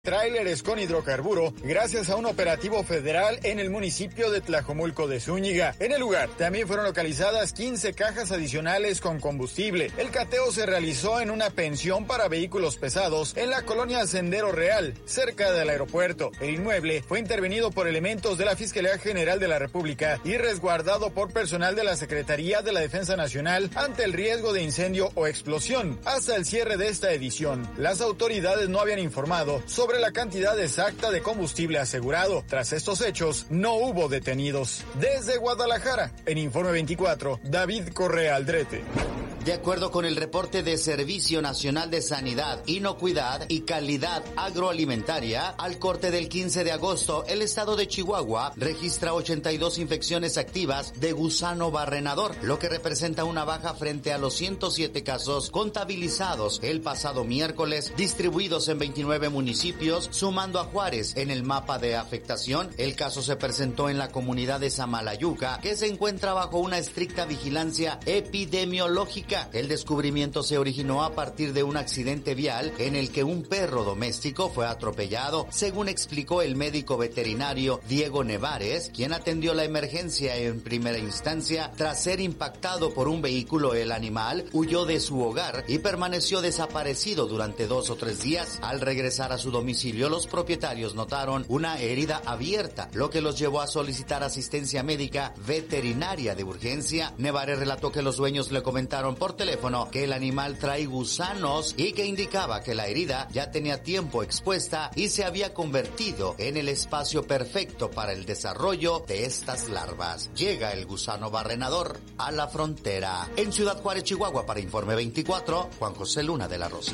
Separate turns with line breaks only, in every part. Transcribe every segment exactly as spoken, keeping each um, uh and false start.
Tráileres con hidrocarburo gracias a un operativo federal en el municipio de Tlajomulco de Zúñiga. En el lugar también fueron localizadas quince cajas adicionales con combustible. El cateo se realizó en una pensión para vehículos pesados en la colonia Sendero Real, cerca del aeropuerto. El inmueble fue intervenido por elementos de la Fiscalía General de la República y resguardado por personal de la Secretaría de la Defensa Nacional ante el riesgo de incendio o explosión. Hasta el cierre de esta edición, las autoridades no habían informado sobre sobre la cantidad exacta de combustible asegurado. Tras estos hechos, no hubo detenidos. Desde Guadalajara, en Informe veinticuatro, David Correa Aldrete.
De acuerdo con el reporte de Servicio Nacional de Sanidad, Inocuidad y Calidad Agroalimentaria, al corte del quince de agosto, el estado de Chihuahua registra ochenta y dos infecciones activas de gusano barrenador, lo que representa una baja frente a los ciento siete casos contabilizados el pasado miércoles, distribuidos en veintinueve municipios, sumando a Juárez en el mapa de afectación. El caso se presentó en la comunidad de Samalayuca, que se encuentra bajo una estricta vigilancia epidemiológica. El descubrimiento se originó a partir de un accidente vial en el que un perro doméstico fue atropellado, según explicó el médico veterinario Diego Nevares, quien atendió la emergencia en primera instancia. Tras ser impactado por un vehículo, el animal huyó de su hogar y permaneció desaparecido durante dos o tres días. Al regresar a su domicilio, los propietarios notaron una herida abierta, lo que los llevó a solicitar asistencia médica veterinaria de urgencia. Nevares relató que los dueños le comentaron por teléfono que el animal trae gusanos y que indicaba que la herida ya tenía tiempo expuesta y se había convertido en el espacio perfecto para el desarrollo de estas larvas. Llega el gusano barrenador a la frontera. En Ciudad Juárez, Chihuahua, para Informe veinticuatro, Juan José Luna de la Rosa.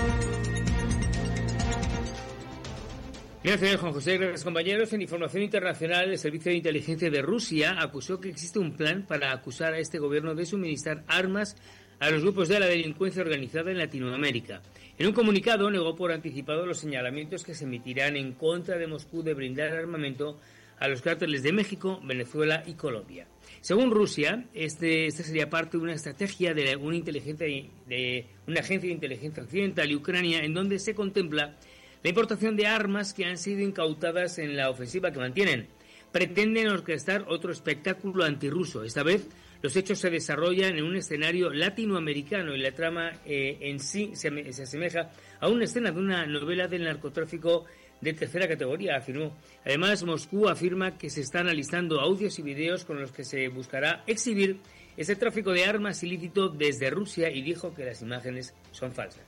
Gracias, Juan José. Gracias, compañeros. En información internacional, el Servicio de Inteligencia de Rusia acusó que existe un plan para acusar a este gobierno de suministrar armas a los grupos de la delincuencia organizada en Latinoamérica. En un comunicado negó por anticipado los señalamientos que se emitirán en contra de Moscú de brindar armamento a los cárteles de México, Venezuela y Colombia. Según Rusia, este, este sería parte de una estrategia de una, inteligencia de una agencia de inteligencia occidental y Ucrania, en donde se contempla la importación de armas que han sido incautadas en la ofensiva que mantienen. Pretenden orquestar otro espectáculo antirruso. Esta vez, los hechos se desarrollan en un escenario latinoamericano y la trama eh, en sí se, se asemeja a una escena de una novela del narcotráfico de tercera categoría, afirmó. Además, Moscú afirma que se están alistando audios y videos con los que se buscará exhibir ese tráfico de armas ilícito desde Rusia y dijo que las imágenes son falsas.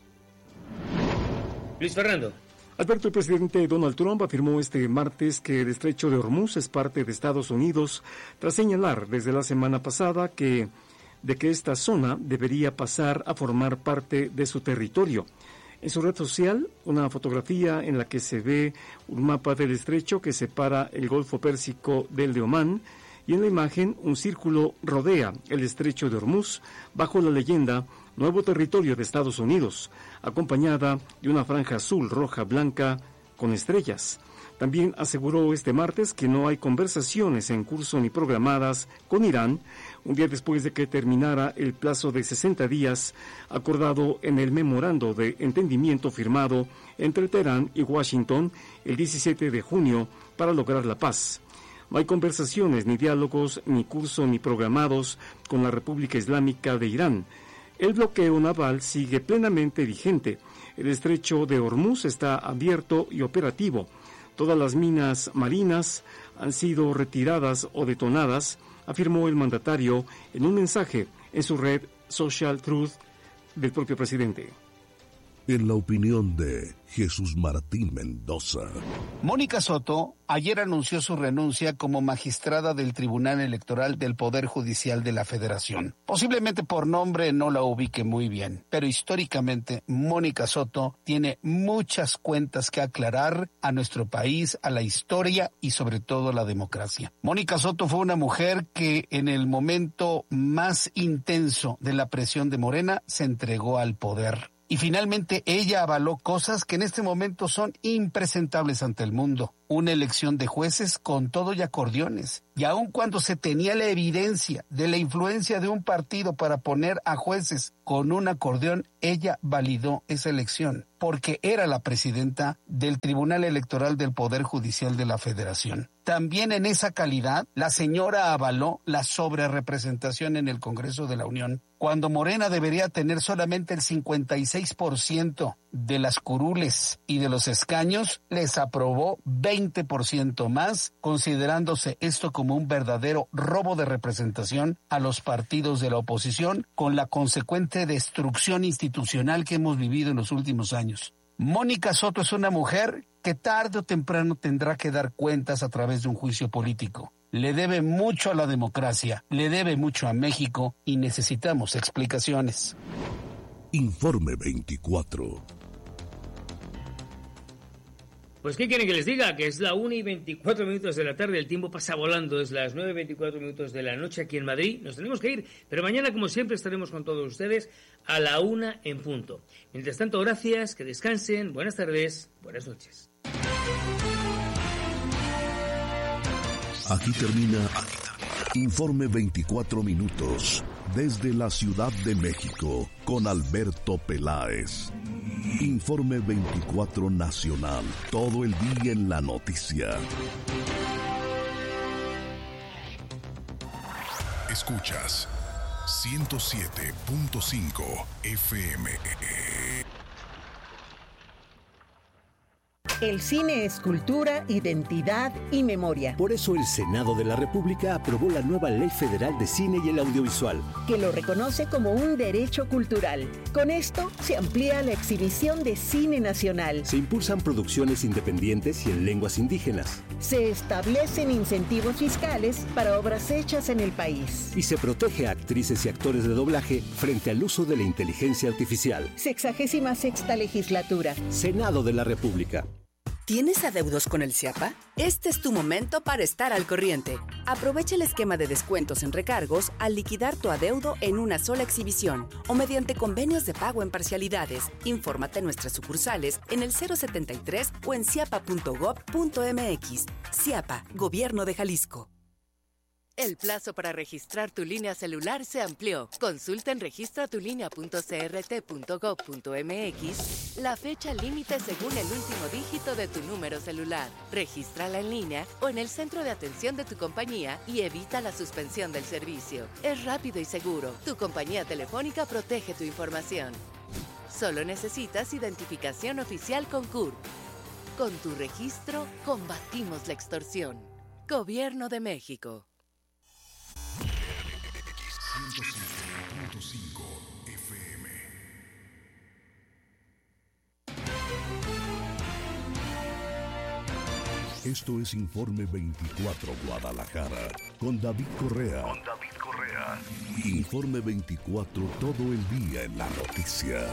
Luis Fernando.
Alberto, el presidente Donald Trump afirmó este martes que el estrecho de Hormuz es parte de Estados Unidos, tras señalar desde la semana pasada que de que esta zona debería pasar a formar parte de su territorio. En su red social, una fotografía en la que se ve un mapa del estrecho que separa el Golfo Pérsico del de Omán, y en la imagen un círculo rodea el estrecho de Hormuz bajo la leyenda Nuevo Territorio de Estados Unidos, acompañada de una franja azul, roja, blanca con estrellas. También aseguró este martes que no hay conversaciones en curso ni programadas con Irán, un día después de que terminara el plazo de sesenta días acordado en el memorando de entendimiento firmado entre Teherán y Washington el diecisiete de junio para lograr la paz. No hay conversaciones, ni diálogos, ni curso, ni programados con la República Islámica de Irán. El bloqueo naval sigue plenamente vigente. El estrecho de Hormuz está abierto y operativo. Todas las minas marinas han sido retiradas o detonadas, afirmó el mandatario en un mensaje en su red Social Truth del propio presidente.
En la opinión de Jesús Martín Mendoza.
Mónica Soto ayer anunció su renuncia como magistrada del Tribunal Electoral del Poder Judicial de la Federación. Posiblemente por nombre no la ubique muy bien, pero históricamente Mónica Soto tiene muchas cuentas que aclarar a nuestro país, a la historia y sobre todo a la democracia. Mónica Soto fue una mujer que en el momento más intenso de la presión de Morena se entregó al poder. Y finalmente ella avaló cosas que en este momento son impresentables ante el mundo. Una elección de jueces con todo y acordeones. Y aun cuando se tenía la evidencia de la influencia de un partido para poner a jueces con un acordeón, ella validó esa elección. porque era la presidenta del Tribunal Electoral del Poder Judicial de la Federación. También en esa calidad, la señora avaló la sobrerepresentación en el Congreso de la Unión, cuando Morena debería tener solamente el cincuenta y seis por ciento de las curules y de los escaños, les aprobó veinte por ciento más, considerándose esto como un verdadero robo de representación a los partidos de la oposición, con la consecuente destrucción institucional que hemos vivido en los últimos años. Mónica Soto es una mujer que tarde o temprano tendrá que dar cuentas a través de un juicio político. Le debe mucho a la democracia, le debe mucho a México y necesitamos explicaciones.
Informe veinticuatro.
Pues, ¿qué quieren que les diga? Que es la una y veinticuatro minutos de la tarde, el tiempo pasa volando, es las nueve y veinticuatro minutos de la noche aquí en Madrid. Nos tenemos que ir, pero mañana, como siempre, estaremos con todos ustedes a la una en punto. Mientras tanto, gracias, que descansen, buenas tardes, buenas noches.
Aquí termina Informe veinticuatro minutos desde la Ciudad de México con Alberto Peláez. Informe veinticuatro Nacional, todo el día en la noticia.
Escuchas ciento siete punto cinco F M.
El cine es cultura, identidad y memoria.
Por eso el Senado de la República aprobó la nueva Ley Federal de Cine y el Audiovisual,
que lo reconoce como un derecho cultural. Con esto se amplía la exhibición de cine nacional.
Se impulsan producciones independientes y en lenguas indígenas.
Se establecen incentivos fiscales para obras hechas en el país.
Y se protege a actrices y actores de doblaje frente al uso de la inteligencia artificial.
Sexagésima sexta legislatura.
Senado de la República.
¿Tienes adeudos con el CIAPA? Este es tu momento para estar al corriente. Aprovecha el esquema de descuentos en recargos al liquidar tu adeudo en una sola exhibición o mediante convenios de pago en parcialidades. Infórmate en nuestras sucursales en el cero setenta y tres o en ciapa punto gob punto mx. CIAPA, Gobierno de Jalisco.
El plazo para registrar tu línea celular se amplió. Consulta en registra tu línea punto c r t punto gob punto mx la fecha límite según el último dígito de tu número celular. Regístrala en línea o en el centro de atención de tu compañía y evita la suspensión del servicio. Es rápido y seguro. Tu compañía telefónica protege tu información. Solo necesitas identificación oficial con C U R P. Con tu registro, combatimos la extorsión. Gobierno de México.
ciento siete punto cinco F M.
Esto es Informe veinticuatro Guadalajara con David Correa.
Con David Correa.
Informe veinticuatro, todo el día en la noticia.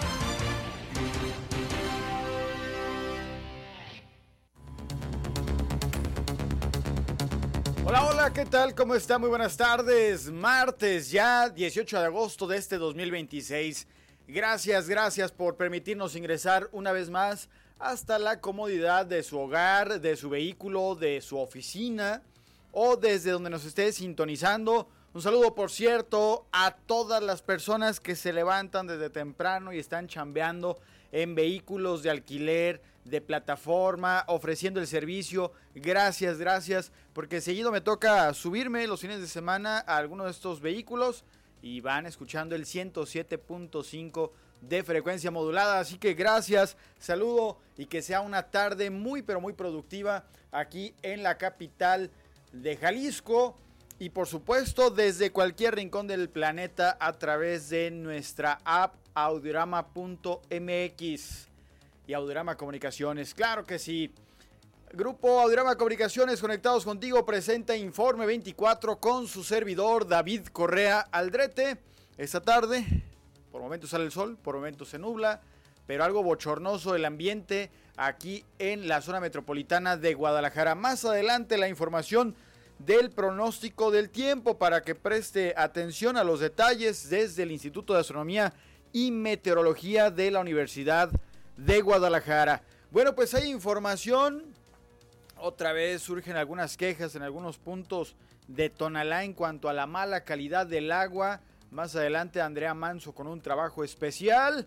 Hola, hola, ¿qué tal? ¿Cómo está? Muy buenas tardes. Martes ya, dieciocho de agosto de este dos mil veintiséis. Gracias, gracias por permitirnos ingresar una vez más hasta la comodidad de su hogar, de su vehículo, de su oficina o desde donde nos esté sintonizando. Un saludo, por cierto, a todas las personas que se levantan desde temprano y están chambeando en vehículos de alquiler, de plataforma, ofreciendo el servicio. Gracias, gracias, porque seguido me toca subirme los fines de semana a alguno de estos vehículos y van escuchando el ciento siete punto cinco de frecuencia modulada, así que gracias, saludo y que sea una tarde muy pero muy productiva aquí en la capital de Jalisco y por supuesto desde cualquier rincón del planeta a través de nuestra app audiorama punto m x y Audiorama Comunicaciones, claro que sí. Grupo Audiorama Comunicaciones, conectados contigo, presenta Informe veinticuatro con su servidor David Correa Aldrete. Esta tarde, por momentos sale el sol, por momentos se nubla, pero algo bochornoso el ambiente aquí en la zona metropolitana de Guadalajara. Más adelante la información del pronóstico del tiempo para que preste atención a los detalles desde el Instituto de Astronomía y Meteorología de la Universidad de Guadalajara. Bueno, pues hay información. Otra vez surgen algunas quejas en algunos puntos de Tonalá en cuanto a la mala calidad del agua. Más adelante Andrea Manso con un trabajo especial.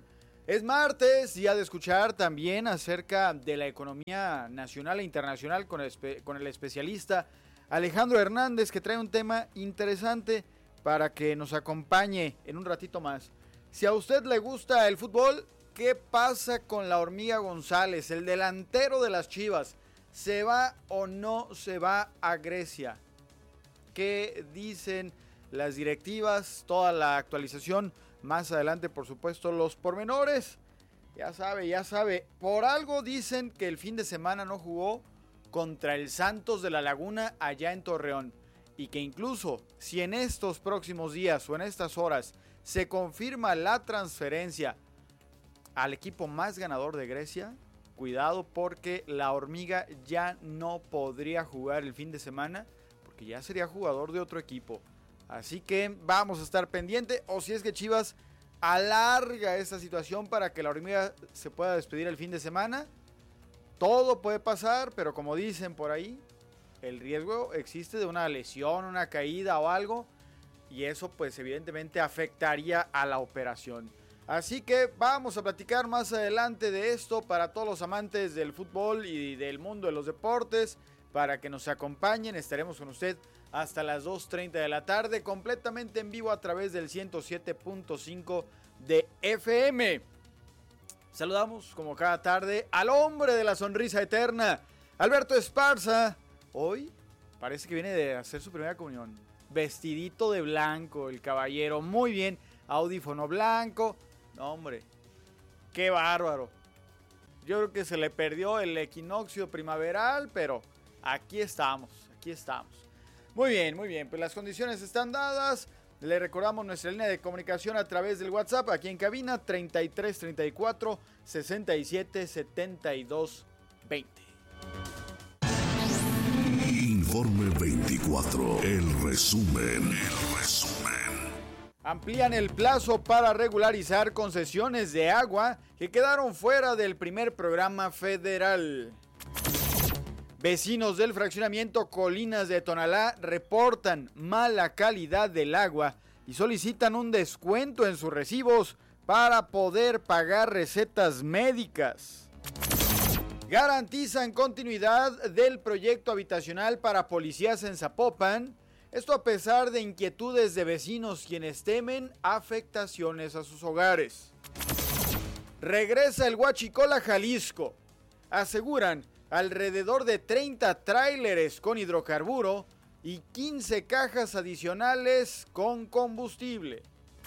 Es martes, día de escuchar también acerca de la economía nacional e internacional con el, espe- con el especialista Alejandro Hernández, que trae un tema interesante para que nos acompañe en un ratito más. Si a usted le gusta el fútbol, ¿qué pasa con la Hormiga González, el delantero de las Chivas? ¿Se va o no se va a Grecia? ¿Qué dicen las directivas? Toda la actualización. Más adelante, por supuesto, los pormenores. Ya sabe, ya sabe. Por algo dicen que el fin de semana no jugó contra el Santos de la Laguna allá en Torreón. Y que incluso si en estos próximos días o en estas horas se confirma la transferencia al equipo más ganador de Grecia, cuidado porque la Hormiga ya no podría jugar el fin de semana porque ya sería jugador de otro equipo. Así que vamos a estar pendiente, o si es que Chivas alarga esta situación para que la Hormiga se pueda despedir el fin de semana. Todo puede pasar, pero como dicen por ahí, el riesgo existe de una lesión, una caída o algo, y eso pues evidentemente afectaría a la operación. Así que vamos a platicar más adelante de esto para todos los amantes del fútbol y del mundo de los deportes, para que nos acompañen. Estaremos con usted hasta las dos treinta de la tarde, completamente en vivo a través del ciento siete punto cinco de F M. Saludamos como cada tarde al hombre de la sonrisa eterna, Alberto Esparza. Hoy parece que viene de hacer su primera comunión. Vestidito de blanco, el caballero, muy bien, audífono blanco. No, hombre, qué bárbaro. Yo creo que se le perdió el equinoccio primaveral, pero aquí estamos, aquí estamos. Muy bien, muy bien, pues las condiciones están dadas. Le recordamos nuestra línea de comunicación a través del WhatsApp, aquí en cabina, treinta y tres, treinta y cuatro, sesenta y siete, setenta y dos, veinte.
Informe veinticuatro, el resumen, el resumen.
Amplían el plazo para regularizar concesiones de agua que quedaron fuera del primer programa federal. Vecinos del fraccionamiento Colinas de Tonalá reportan mala calidad del agua y solicitan un descuento en sus recibos para poder pagar recetas médicas. Garantizan continuidad del proyecto habitacional para policías en Zapopan. Esto a pesar de inquietudes de vecinos quienes temen afectaciones a sus hogares. Regresa el Huachicol a Jalisco. Aseguran alrededor de treinta tráileres con hidrocarburo y quince cajas adicionales con combustible.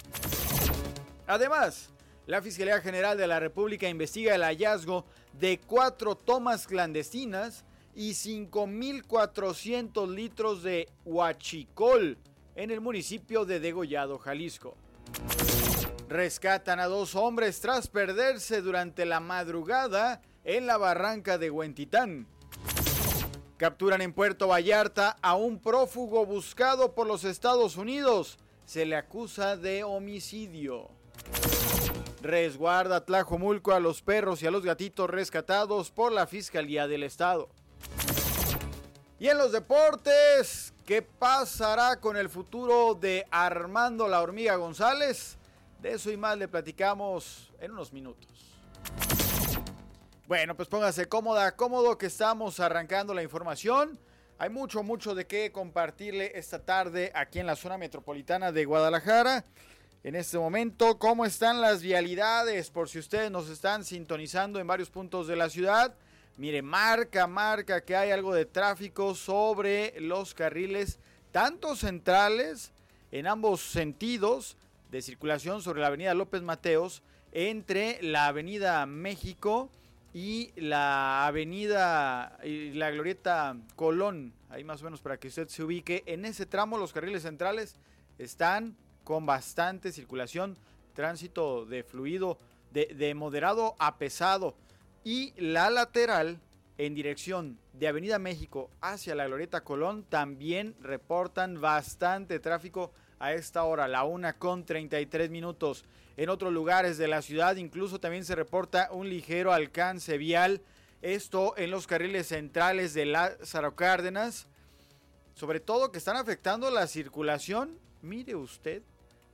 Además, la Fiscalía General de la República investiga el hallazgo de cuatro tomas clandestinas y cinco mil cuatrocientos litros de huachicol en el municipio de Degollado, Jalisco. Rescatan a dos hombres tras perderse durante la madrugada en la barranca de Huentitán. Capturan en Puerto Vallarta a un prófugo buscado por los Estados Unidos. Se le acusa de homicidio. Resguarda Tlajomulco a los perros y a los gatitos rescatados por la Fiscalía del Estado. Y en los deportes, ¿qué pasará con el futuro de Armando la Hormiga González? De eso y más le platicamos en unos minutos. Bueno, pues póngase cómoda, cómodo que estamos arrancando la información. Hay mucho, mucho de qué compartirle esta tarde aquí en la zona metropolitana de Guadalajara. En este momento, ¿cómo están las vialidades? Por si ustedes nos están sintonizando en varios puntos de la ciudad. Mire, marca, marca que hay algo de tráfico sobre los carriles, tanto centrales, en ambos sentidos, de circulación sobre la avenida López Mateos, entre la avenida México y la avenida, y la glorieta Colón, ahí más o menos para que usted se ubique. En ese tramo los carriles centrales están con bastante circulación, tránsito de fluido, de, de moderado a pesado. Y la lateral, en dirección de Avenida México hacia la glorieta Colón, también reportan bastante tráfico a esta hora, la una con treinta y tres minutos. En otros lugares de la ciudad incluso también se reporta un ligero alcance vial. Esto en los carriles centrales de Lázaro Cárdenas. Sobre todo que están afectando la circulación, mire usted,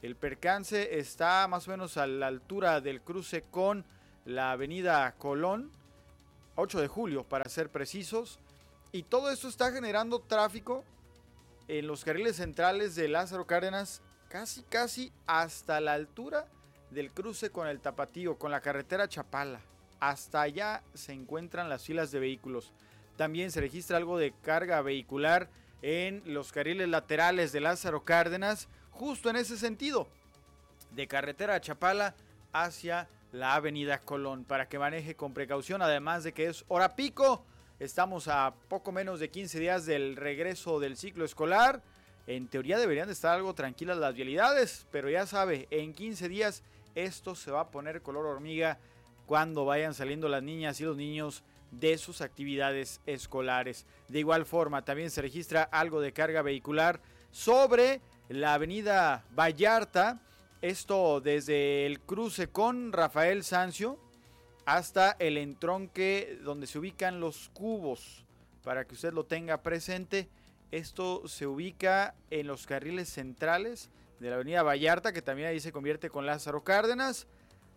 El percance está más o menos a la altura del cruce con la avenida Colón, ocho de julio para ser precisos. Y todo esto está generando tráfico en los carriles centrales de Lázaro Cárdenas, casi casi hasta la altura del cruce con el Tapatío, con la carretera Chapala. Hasta allá se encuentran las filas de vehículos. También se registra algo de carga vehicular en los carriles laterales de Lázaro Cárdenas, justo en ese sentido, de carretera Chapala hacia la avenida Colón, para que maneje con precaución, además de que es hora pico. Estamos a poco menos de quince días del regreso del ciclo escolar. En teoría deberían de estar algo tranquilas las vialidades, pero ya sabe, en quince días esto se va a poner color hormiga cuando vayan saliendo las niñas y los niños de sus actividades escolares. De igual forma, también se registra algo de carga vehicular sobre la avenida Vallarta, esto desde el cruce con Rafael Sanzio hasta el entronque donde se ubican los cubos, para que usted lo tenga presente. Esto se ubica en los carriles centrales de la avenida Vallarta, que también ahí se convierte con Lázaro Cárdenas.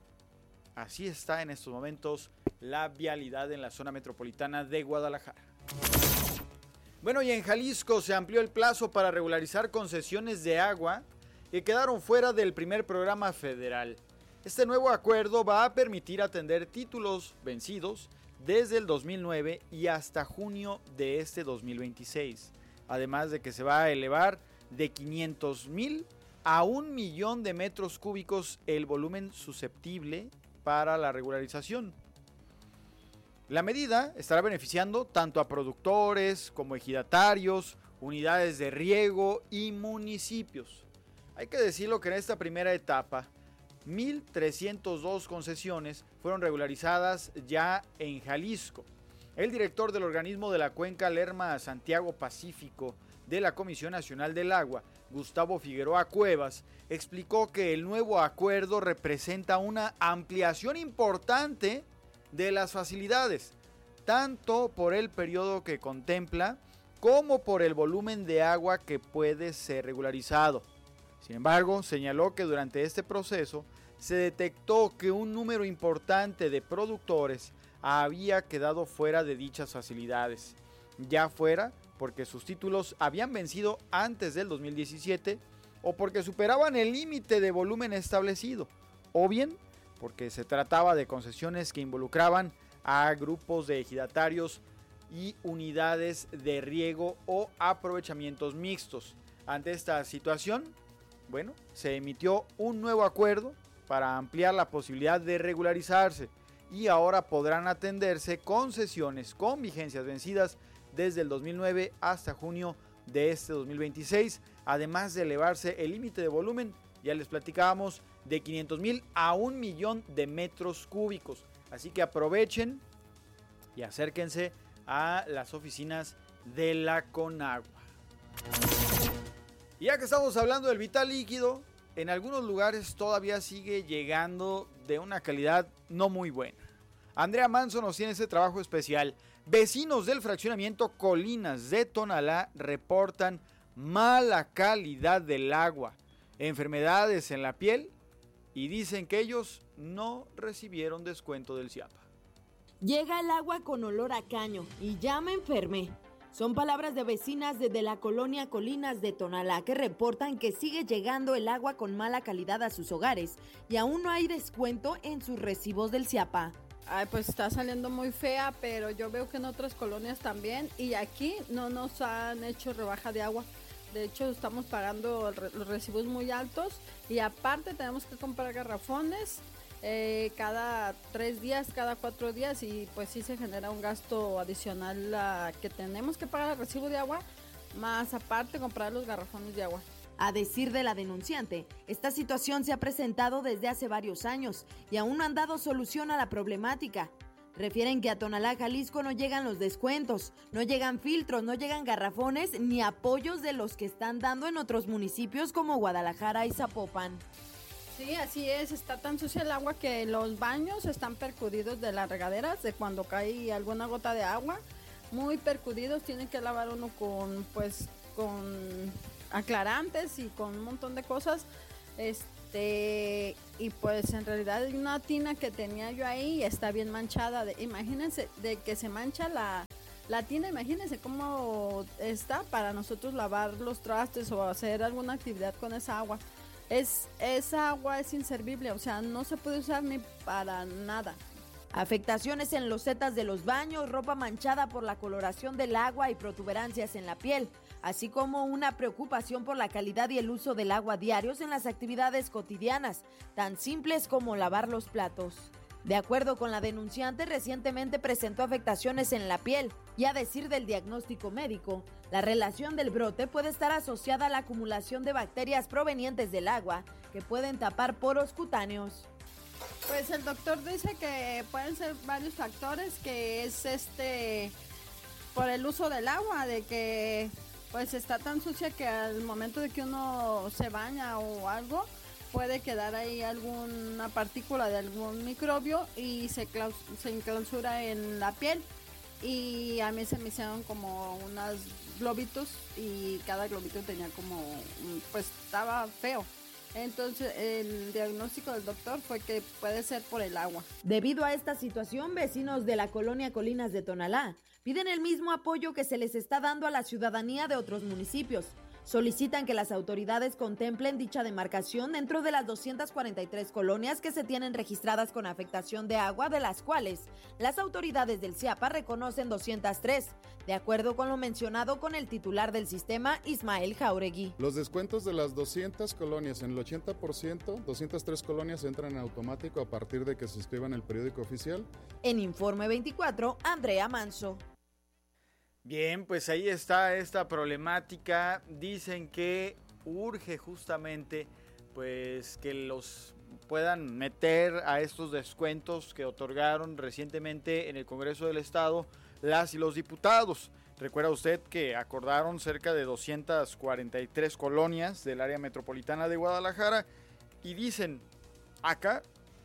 Así está en estos momentos la vialidad en la zona metropolitana de Guadalajara. Bueno, y en Jalisco se amplió el plazo para regularizar concesiones de agua que quedaron fuera del primer programa federal. Este nuevo acuerdo va a permitir atender títulos vencidos desde el dos mil nueve y hasta junio de este dos mil veintiséis. Además de que se va a elevar de quinientos mil a un millón de metros cúbicos el volumen susceptible para la regularización. La medida estará beneficiando tanto a productores como ejidatarios, unidades de riego y municipios. Hay que decirlo que en esta primera etapa, mil trescientas dos concesiones fueron regularizadas ya en Jalisco. El director del organismo de la cuenca Lerma Santiago Pacífico de la Comisión Nacional del Agua, Gustavo Figueroa Cuevas, explicó que el nuevo acuerdo representa una ampliación importante de las facilidades, tanto por el periodo que contempla como por el volumen de agua que puede ser regularizado. Sin embargo, señaló que durante este proceso se detectó que un número importante de productores había quedado fuera de dichas facilidades, ya fuera porque sus títulos habían vencido antes del dos mil diecisiete o porque superaban el límite de volumen establecido, o bien porque se trataba de concesiones que involucraban a grupos de ejidatarios y unidades de riego o aprovechamientos mixtos. Ante esta situación, bueno, se emitió un nuevo acuerdo para ampliar la posibilidad de regularizarse y ahora podrán atenderse concesiones con vigencias vencidas desde el dos mil nueve hasta junio de este dos mil veintiséis, además de elevarse el límite de volumen, ya les platicábamos, de quinientos mil a un millón de metros cúbicos. Así que aprovechen y acérquense a las oficinas de la Conagua. Y ya que estamos hablando del vital líquido, en algunos lugares todavía sigue llegando de una calidad no muy buena. Andrea Manso nos tiene ese trabajo especial. Vecinos del fraccionamiento Colinas de Tonalá reportan mala calidad del agua, enfermedades en la piel y dicen que ellos no recibieron descuento del CIAPA.
Llega el agua con olor a caño y ya me enfermé. Son palabras de vecinas de, de la colonia Colinas de Tonalá que reportan que sigue llegando el agua con mala calidad a sus hogares y aún no hay descuento en sus recibos del CIAPA.
Ay, pues está saliendo muy fea, pero yo veo que en otras colonias también y aquí no nos han hecho rebaja de agua. De hecho, estamos pagando los recibos muy altos y aparte tenemos que comprar garrafones eh, cada tres días, cada cuatro días y pues sí se genera un gasto adicional uh, que tenemos que pagar el recibo de agua, más aparte comprar los garrafones de agua.
A decir de la denunciante, esta situación se ha presentado desde hace varios años y aún no han dado solución a la problemática. Refieren que a Tonalá, Jalisco no llegan los descuentos, no llegan filtros, no llegan garrafones ni apoyos de los que están dando en otros municipios como Guadalajara y Zapopan.
Sí, así es, está tan sucia el agua que los baños están percudidos de las regaderas, de cuando cae alguna gota de agua, muy percudidos, tienen que lavar uno con, pues, con aclarantes y con un montón de cosas Este, y pues en realidad una tina que tenía yo ahí está bien manchada. De, imagínense de que se mancha la, la tina, imagínense cómo está para nosotros lavar los trastes o hacer alguna actividad con esa agua. Es, esa agua es inservible, o sea, no se puede usar ni para nada.
Afectaciones en los setas de los baños, ropa manchada por la coloración del agua y protuberancias en la piel, así como una preocupación por la calidad y el uso del agua diarios en las actividades cotidianas, tan simples como lavar los platos. De acuerdo con la denunciante, recientemente presentó afectaciones en la piel y, a decir del diagnóstico médico, la relación del brote puede estar asociada a la acumulación de bacterias provenientes del agua que pueden tapar poros cutáneos.
Pues el doctor dice que pueden ser varios factores, que es este por el uso del agua, de que pues está tan sucia que al momento de que uno se baña o algo, puede quedar ahí alguna partícula de algún microbio y se, claus- se enclausura en la piel. Y a mí se me hicieron como unos globitos y cada globito tenía como, pues estaba feo. Entonces el diagnóstico del doctor fue que puede ser por el agua.
Debido a esta situación, vecinos de la colonia Colinas de Tonalá piden el mismo apoyo que se les está dando a la ciudadanía de otros municipios. Solicitan que las autoridades contemplen dicha demarcación dentro de las doscientas cuarenta y tres colonias que se tienen registradas con afectación de agua, de las cuales las autoridades del CIAPA reconocen doscientas tres, de acuerdo con lo mencionado con el titular del sistema, Ismael Jauregui.
Los descuentos de las doscientas colonias en el ochenta por ciento, doscientas tres colonias entran en automático a partir de que se inscriban en el periódico oficial.
En Informe veinticuatro, Andrea Manso.
Bien, pues ahí está esta problemática. Dicen que urge justamente pues que los puedan meter a estos descuentos que otorgaron recientemente en el Congreso del Estado las y los diputados. Recuerda usted que acordaron cerca de doscientas cuarenta y tres colonias del área metropolitana de Guadalajara y dicen, acá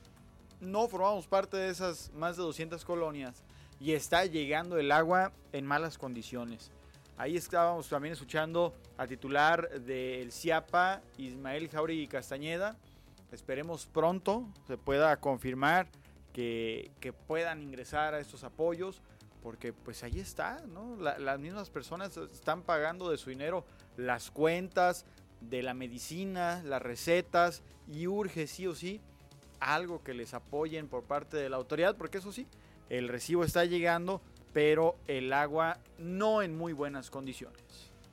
no formamos parte de esas más de doscientas colonias. Y está llegando el agua en malas condiciones. Ahí estábamos también escuchando al titular del CIAPA, Ismael Jauregui Castañeda. Esperemos pronto se pueda confirmar que, que puedan ingresar a estos apoyos, porque pues ahí está, ¿no? La, las mismas personas están pagando de su dinero las cuentas de la medicina, las recetas, y urge sí o sí algo que les apoyen por parte de la autoridad, porque eso sí, el recibo está llegando, pero el agua no en muy buenas condiciones.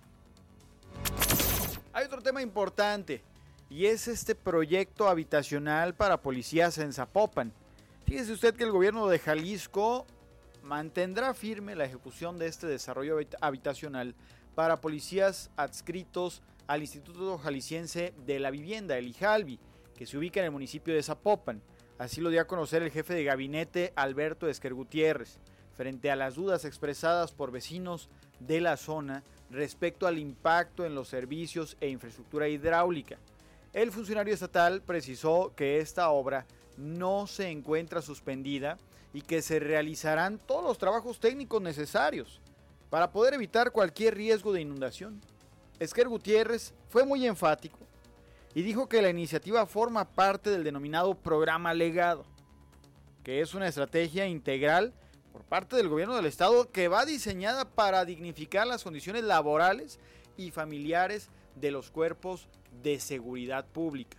Hay otro tema importante y es este proyecto habitacional para policías en Zapopan. Fíjese usted que el gobierno de Jalisco mantendrá firme la ejecución de este desarrollo habitacional para policías adscritos al Instituto Jalisciense de la Vivienda, el IJALVI, que se ubica en el municipio de Zapopan. Así lo dio a conocer el jefe de gabinete, Alberto Esquer Gutiérrez, frente a las dudas expresadas por vecinos de la zona respecto al impacto en los servicios e infraestructura hidráulica. El funcionario estatal precisó que esta obra no se encuentra suspendida y que se realizarán todos los trabajos técnicos necesarios para poder evitar cualquier riesgo de inundación. Esquer Gutiérrez fue muy enfático y dijo que la iniciativa forma parte del denominado Programa Legado, que es una estrategia integral por parte del gobierno del estado que va diseñada para dignificar las condiciones laborales y familiares de los cuerpos de seguridad pública.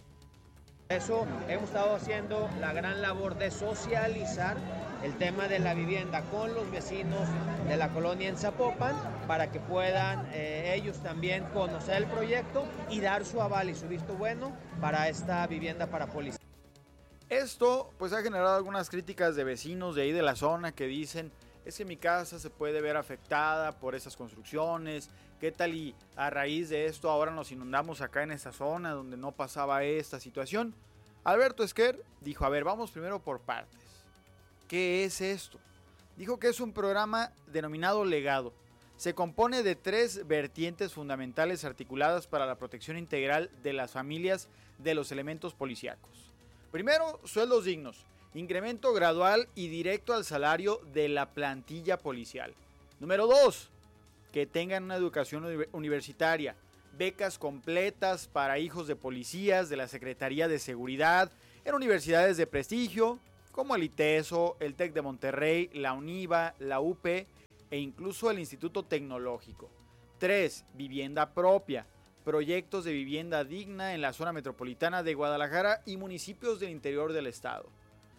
Eso hemos estado haciendo la gran labor de socializar el tema de la vivienda con los vecinos de la colonia en Zapopan para que puedan eh, ellos también conocer el proyecto y dar su aval y su visto bueno para esta vivienda para policía.
Esto pues ha generado algunas críticas de vecinos de ahí de la zona que dicen es que mi casa se puede ver afectada por esas construcciones, qué tal y a raíz de esto ahora nos inundamos acá en esta zona donde no pasaba esta situación. Alberto Esquer dijo, a ver, vamos primero por partes. ¿Qué es esto? Dijo que es un programa denominado Legado. Se compone de tres vertientes fundamentales articuladas para la protección integral de las familias de los elementos policíacos. Primero, sueldos dignos, incremento gradual y directo al salario de la plantilla policial. Número dos, que tengan una educación universitaria. becas completas para hijos de policías de la Secretaría de Seguridad en universidades de prestigio como el ITESO, el TEC de Monterrey, la UNIVA, la U P e incluso el Instituto Tecnológico. tres. Vivienda propia. Proyectos de vivienda digna en la zona metropolitana de Guadalajara y municipios del interior del estado.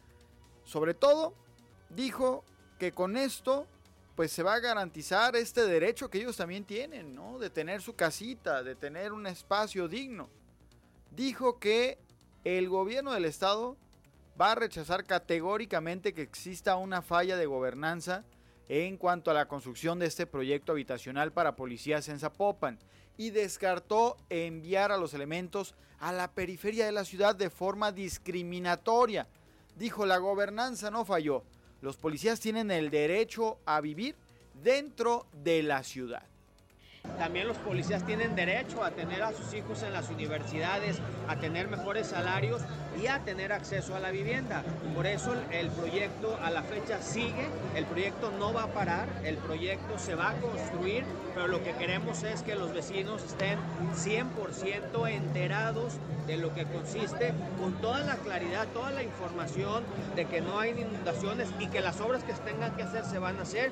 Sobre todo, dijo que con esto pues se va a garantizar este derecho que ellos también tienen, ¿no? De tener su casita, de tener un espacio digno. Dijo que el gobierno del estado va a rechazar categóricamente que exista una falla de gobernanza en cuanto a la construcción de este proyecto habitacional para policías en Zapopan y descartó enviar a los elementos a la periferia de la ciudad de forma discriminatoria. Dijo, la gobernanza no falló. Los policías tienen el derecho a vivir dentro de la ciudad.
También los policías tienen derecho a tener a sus hijos en las universidades, a tener mejores salarios y a tener acceso a la vivienda. Por eso el proyecto a la fecha sigue, el proyecto no va a parar, el proyecto se va a construir, pero lo que queremos es que los vecinos estén cien por ciento enterados de lo que consiste, con toda la claridad, toda la información de que no hay inundaciones y que las obras que se tengan que hacer se van a hacer.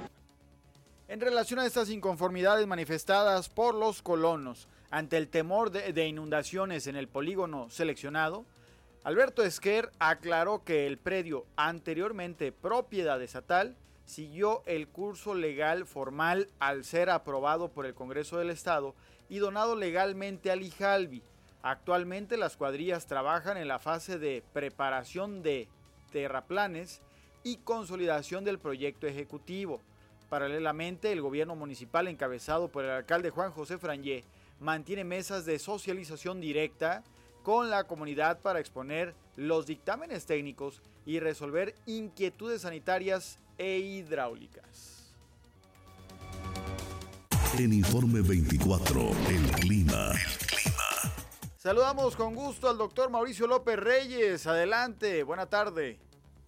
En relación a estas inconformidades manifestadas por los colonos ante el temor de, de inundaciones en el polígono seleccionado, Alberto Esquer aclaró que el predio, anteriormente propiedad estatal, siguió el curso legal formal al ser aprobado por el Congreso del Estado y donado legalmente al IJALBI. Actualmente las cuadrillas trabajan en la fase de preparación de terraplanes y consolidación del proyecto ejecutivo. Paralelamente, el gobierno municipal encabezado por el alcalde Juan José Frangé mantiene mesas de socialización directa con la comunidad para exponer los dictámenes técnicos y resolver inquietudes sanitarias e hidráulicas.
En Informe veinticuatro, el clima. El clima.
Saludamos con gusto al doctor Mauricio López Reyes. Adelante, buena tarde.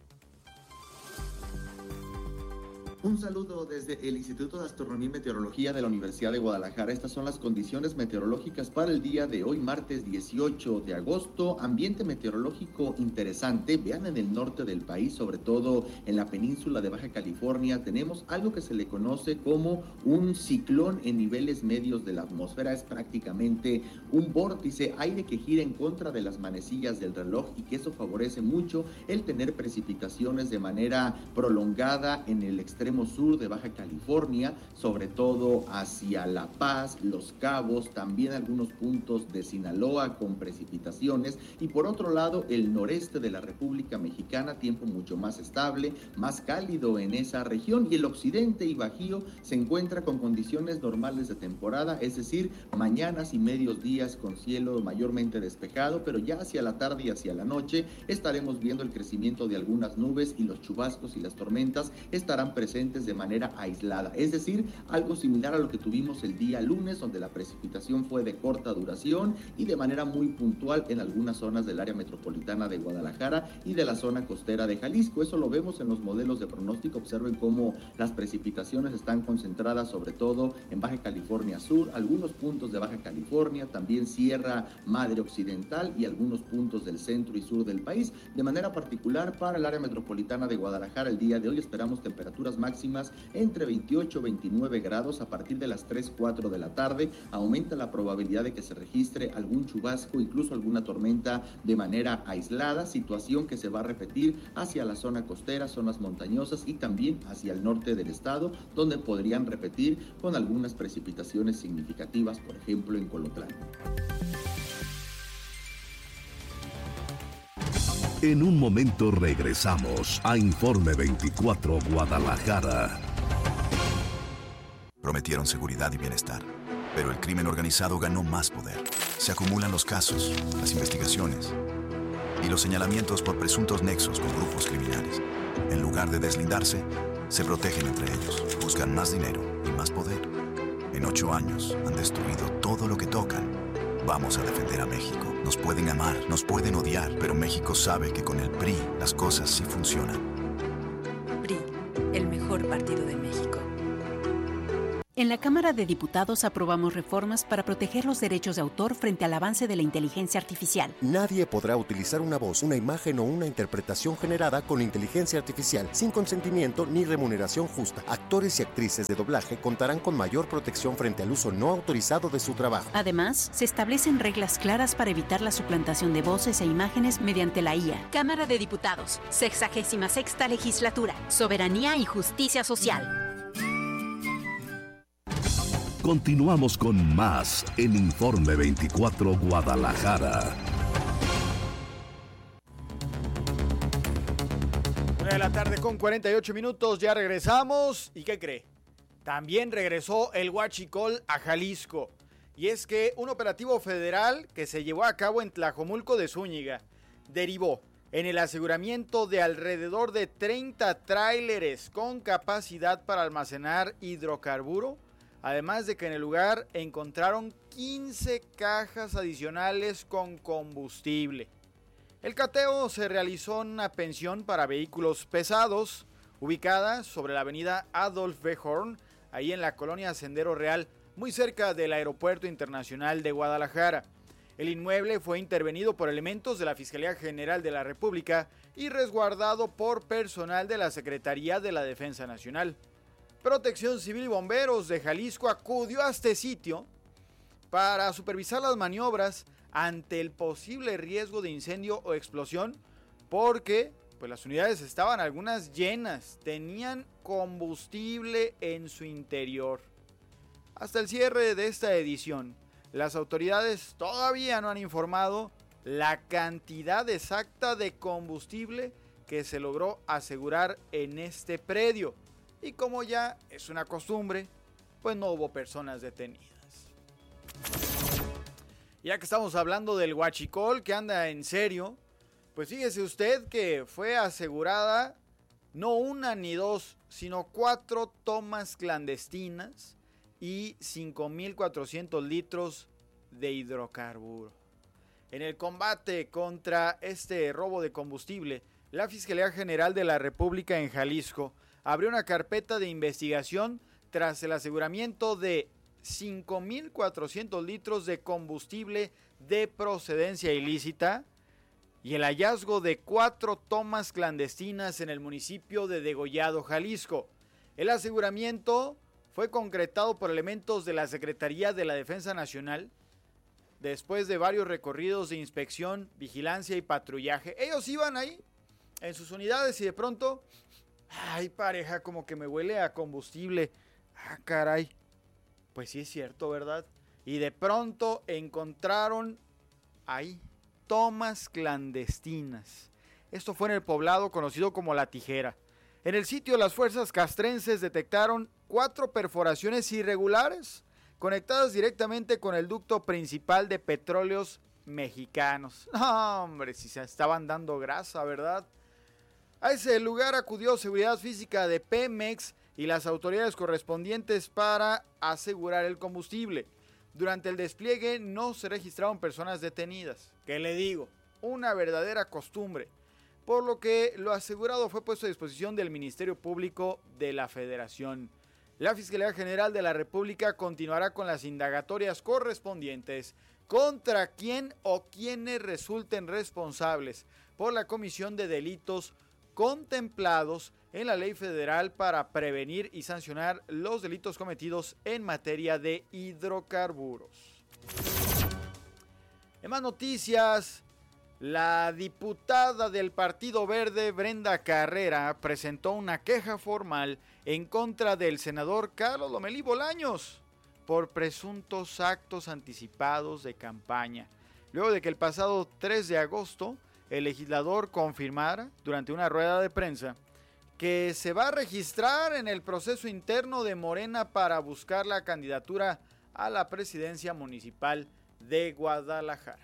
Un saludo desde el Instituto de Astronomía y Meteorología de la Universidad de Guadalajara. Estas son las condiciones meteorológicas para el día de hoy, martes dieciocho de agosto. Ambiente meteorológico interesante. Vean, en el norte del país, sobre todo en la península de Baja California, tenemos algo que se le conoce como un ciclón en niveles medios de la atmósfera. Es prácticamente un vórtice, aire que gira en contra de las manecillas del reloj y que eso favorece mucho el tener precipitaciones de manera prolongada en el extremo sur de Baja California, sobre todo hacia La Paz, Los Cabos, también algunos puntos de Sinaloa con precipitaciones, y por otro lado el noreste de la República Mexicana, tiempo mucho más estable, más cálido en esa región, y el occidente y Bajío se encuentra con condiciones normales de temporada, es decir, mañanas y medios días con cielo mayormente despejado, pero ya hacia la tarde y hacia la noche estaremos viendo el crecimiento de algunas nubes y los chubascos y las tormentas estarán presentes de manera aislada, es decir, algo similar a lo que tuvimos el día lunes, donde la precipitación fue de corta duración y de manera muy puntual en algunas zonas del área metropolitana de Guadalajara y de la zona costera de Jalisco. Eso lo vemos en los modelos de pronóstico. Observen cómo las precipitaciones están concentradas sobre todo en Baja California Sur, algunos puntos de Baja California, también Sierra Madre Occidental y algunos puntos del centro y sur del país. De manera particular para el área metropolitana de Guadalajara, el día de hoy esperamos temperaturas máximas entre veintiocho y veintinueve grados. A partir de las tres, cuatro de la tarde aumenta la probabilidad de que se registre algún chubasco, incluso alguna tormenta de manera aislada, situación que se va a repetir hacia la zona costera, zonas montañosas y también hacia el norte del estado, donde podrían repetir con algunas precipitaciones significativas, por ejemplo en Colotlán.
En un momento regresamos a Informe veinticuatro Guadalajara.
Prometieron seguridad y bienestar, pero el crimen organizado ganó más poder. Se acumulan los casos, las investigaciones y los señalamientos por presuntos nexos con grupos criminales. En lugar de deslindarse, se protegen entre ellos, buscan más dinero y más poder. En ocho años han destruido todo lo que tocan. Vamos a defender a México. Nos pueden amar, nos pueden odiar, pero México sabe que con el P R I las cosas sí funcionan.
P R I, el mejor partido de México.
En la Cámara de Diputados aprobamos reformas para proteger los derechos de autor frente al avance de la inteligencia artificial.
Nadie podrá utilizar una voz, una imagen o una interpretación generada con inteligencia artificial sin consentimiento ni remuneración justa. Actores y actrices de doblaje contarán con mayor protección frente al uso no autorizado de su trabajo.
Además, se establecen reglas claras para evitar la suplantación de voces e imágenes mediante la I A.
Cámara de Diputados, sexagésima sexta legislatura, soberanía y justicia social.
Continuamos con más en Informe veinticuatro Guadalajara.
Una de la tarde con cuarenta y ocho minutos, ya regresamos. ¿Y qué cree? También regresó el huachicol a Jalisco. Y es que un operativo federal que se llevó a cabo en Tlajomulco de Zúñiga derivó en el aseguramiento de alrededor de treinta tráileres con capacidad para almacenar hidrocarburo. Además de que en el lugar encontraron quince cajas adicionales con combustible. El cateo se realizó en una pensión para vehículos pesados, ubicada sobre la avenida Adolf B. Horn, ahí en la colonia Sendero Real, muy cerca del Aeropuerto Internacional de Guadalajara. El inmueble fue intervenido por elementos de la Fiscalía General de la República y resguardado por personal de la Secretaría de la Defensa Nacional. Protección Civil y Bomberos de Jalisco acudió a este sitio para supervisar las maniobras ante el posible riesgo de incendio o explosión, porque pues, las unidades estaban algunas llenas, tenían combustible en su interior. Hasta el cierre de esta edición, las autoridades todavía no han informado la cantidad exacta de combustible que se logró asegurar en este predio. Y como ya es una costumbre, pues no hubo personas detenidas. Ya que estamos hablando del huachicol que anda en serio, pues fíjese usted que fue asegurada no una ni dos, sino cuatro tomas clandestinas y cinco mil cuatrocientos litros de hidrocarburo. En el combate contra este robo de combustible, la Fiscalía General de la República en Jalisco abrió una carpeta de investigación tras el aseguramiento de cinco mil cuatrocientos litros de combustible de procedencia ilícita y el hallazgo de cuatro tomas clandestinas en el municipio de Degollado, Jalisco. El aseguramiento fue concretado por elementos de la Secretaría de la Defensa Nacional después de varios recorridos de inspección, vigilancia y patrullaje. Ellos iban ahí en sus unidades y de pronto... Ay, pareja, como que me huele a combustible. Ah, caray. Pues sí es cierto, ¿verdad? Y de pronto encontraron ahí tomas clandestinas. Esto fue en el poblado conocido como La Tijera. En el sitio, las fuerzas castrenses detectaron cuatro perforaciones irregulares conectadas directamente con el ducto principal de Petróleos Mexicanos. No, hombre, si se estaban dando grasa, ¿verdad? A ese lugar acudió Seguridad Física de Pemex y las autoridades correspondientes para asegurar el combustible. Durante el despliegue no se registraron personas detenidas. ¿Qué le digo? Una verdadera costumbre. Por lo que lo asegurado fue puesto a disposición del Ministerio Público de la Federación. La Fiscalía General de la República continuará con las indagatorias correspondientes contra quien o quienes resulten responsables por la comisión de delitos contemplados en la ley federal para prevenir y sancionar los delitos cometidos en materia de hidrocarburos. En más noticias, la diputada del Partido Verde, Brenda Carrera, presentó una queja formal en contra del senador Carlos Lomelí Bolaños por presuntos actos anticipados de campaña, luego de que el pasado tres de agosto el legislador confirmara durante una rueda de prensa que se va a registrar en el proceso interno de Morena para buscar la candidatura a la presidencia municipal de Guadalajara.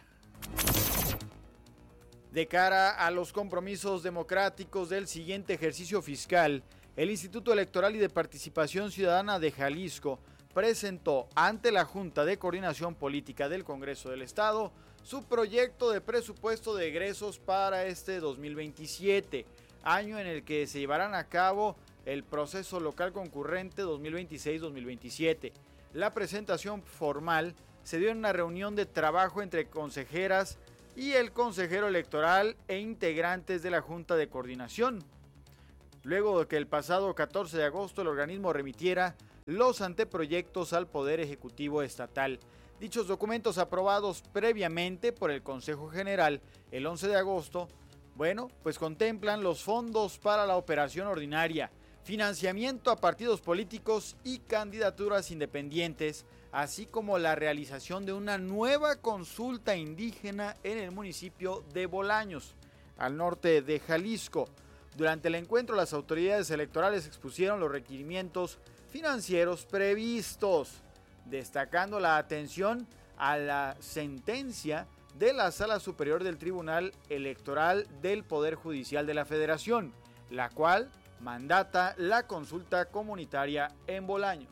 De cara a los compromisos democráticos del siguiente ejercicio fiscal, el Instituto Electoral y de Participación Ciudadana de Jalisco presentó ante la Junta de Coordinación Política del Congreso del Estado su proyecto de presupuesto de egresos para este dos mil veintisiete, año en el que se llevarán a cabo el proceso local concurrente dos mil veintiséis dos mil veintisiete. La presentación formal se dio en una reunión de trabajo entre consejeras y el consejero electoral e integrantes de la Junta de Coordinación, luego de que el pasado catorce de agosto el organismo remitiera los anteproyectos al Poder Ejecutivo Estatal. Dichos documentos aprobados previamente por el Consejo General el once de agosto, bueno, pues contemplan los fondos para la operación ordinaria, financiamiento a partidos políticos y candidaturas independientes, así como la realización de una nueva consulta indígena en el municipio de Bolaños, al norte de Jalisco. Durante el encuentro, las autoridades electorales expusieron los requerimientos financieros previstos, destacando la atención a la sentencia de la Sala Superior del Tribunal Electoral del Poder Judicial de la Federación, la cual mandata la consulta comunitaria en Bolaños.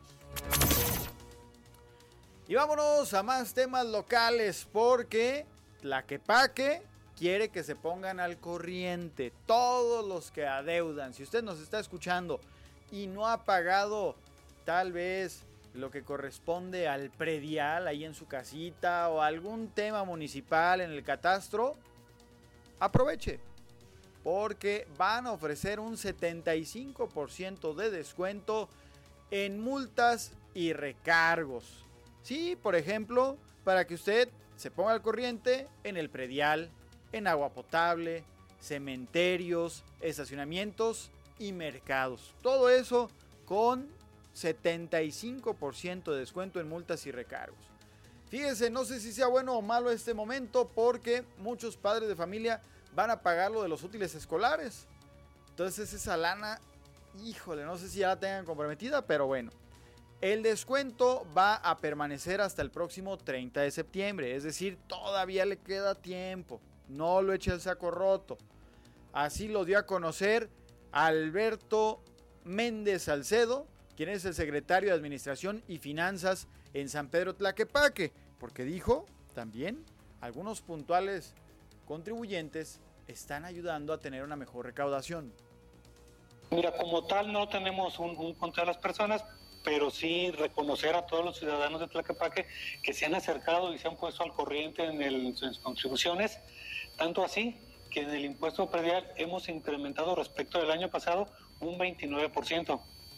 Y vámonos a más temas locales, porque Tlaquepaque quiere que se pongan al corriente todos los que adeudan. Si usted nos está escuchando y no ha pagado tal vez lo que corresponde al predial ahí en su casita o algún tema municipal en el catastro, aproveche, porque van a ofrecer un setenta y cinco por ciento de descuento en multas y recargos. Sí, por ejemplo, para que usted se ponga al corriente en el predial, en agua potable, cementerios, estacionamientos y mercados. Todo eso con setenta y cinco por ciento de descuento en multas y recargos. Fíjense, no sé si sea bueno o malo este momento, porque muchos padres de familia van a pagar lo de los útiles escolares. Entonces esa lana, híjole, no sé si ya la tengan comprometida, pero bueno. El descuento va a permanecer hasta el próximo treinta de septiembre, es decir, todavía le queda tiempo. No lo eche al saco roto. Así lo dio a conocer Alberto Méndez Salcedo, quien es el secretario de Administración y Finanzas en San Pedro Tlaquepaque, porque dijo también algunos puntuales contribuyentes están ayudando a tener una mejor recaudación.
Mira, como tal no tenemos un, un contra las personas, pero sí reconocer a todos los ciudadanos de Tlaquepaque que se han acercado y se han puesto al corriente en, el, en sus contribuciones, tanto así que en el impuesto predial hemos incrementado respecto del año pasado un veintinueve por ciento.